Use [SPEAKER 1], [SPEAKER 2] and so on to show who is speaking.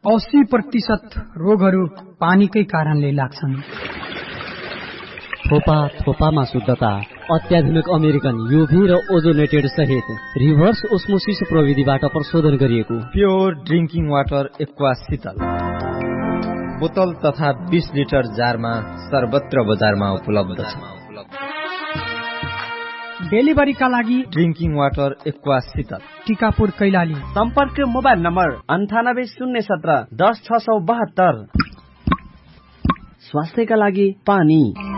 [SPEAKER 1] 80% रोगहरू पानीकै कारणले लाग्छन्।
[SPEAKER 2] थोपा थोपामा शुद्धता, अत्याधुनिक अमेरिकन युभी र ओजोनेटेड सहित रिभर्स ओस्मोसिस प्रविधिबाट प्रशोधन गरिएको
[SPEAKER 3] प्योर ड्रिंकिङ वाटर एक्वा शीतल बोतल तथा 20 लिटर जारमा सर्वत्र बजारमा उपलब्ध छ।
[SPEAKER 1] डेलिभरीका लागि
[SPEAKER 3] ड्रिंकिङ वाटर एक्वा शीतल,
[SPEAKER 1] टिकापुर कैलाली।
[SPEAKER 4] सम्पर्क मोबाइल नम्बर 98 017 10 672। स्वास्थ्यका लागि पानी।